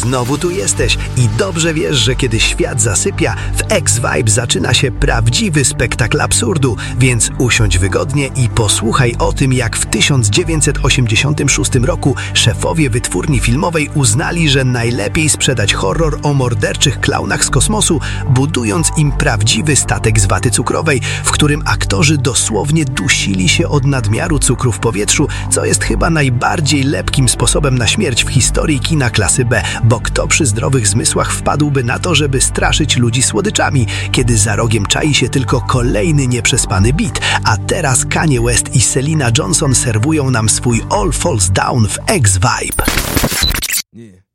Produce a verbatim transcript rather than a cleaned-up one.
znowu tu jesteś i dobrze wiesz, że kiedy świat zasypia, w X-Vibe zaczyna się prawdziwy spektakl absurdu, więc usiądź wygodnie i posłuchaj o tym, jak w tysiąc dziewięćset osiemdziesiątym szóstym roku szefowie wytwórni filmowej uznali, że najlepiej sprzedać horror o morderczych klaunach z kosmosu, budując im prawdziwy statek z waty cukrowej, w którym aktorzy dosłownie dusili się od nadmiaru cukru w powietrzu, co jest chyba najbardziej lepkim sposobem na śmierć w historii kina klasy B, bo kto przy zdrowych zmysłach wpadłby na to, żeby straszyć ludzi słodyczami, kiedy za rogiem czai się tylko kolejny nieprzespany beat, a teraz Kanye West i Selena Johnson serwują nam swój All Falls Down w X-Vibe. Yeah.